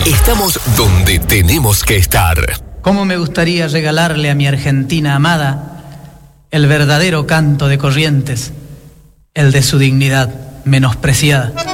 Estamos donde tenemos que estar. ¿Cómo me gustaría regalarle a mi Argentina amada el verdadero canto de Corrientes, el de su dignidad menospreciada?